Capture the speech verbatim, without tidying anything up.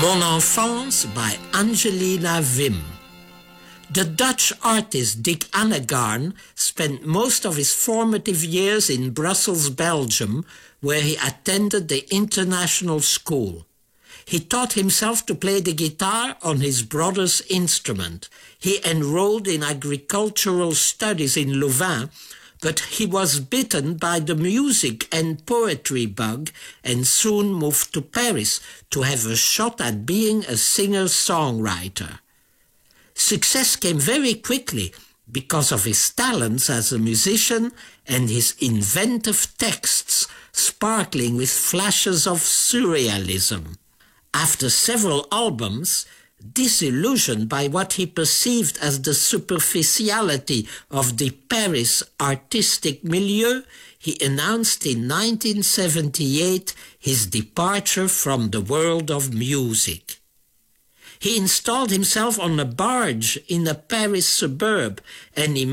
Mon Enfance by Angelina Wim. The Dutch artist Dick Annegarn spent most of his formative years in Brussels, Belgium, where he attended the international school. He taught himself to play the guitar on his brother's instrument. He enrolled in agricultural studies in Louvain, but he was bitten by the music and poetry bug and soon moved to Paris to have a shot at being a singer-songwriter. Success came very quickly because of his talents as a musician and his inventive texts sparkling with flashes of surrealism. After several albums, disillusioned by what he perceived as the superficiality of the Paris artistic milieu, he announced in nineteen seventy-eight his departure from the world of music. He installed himself on a barge in a Paris suburb and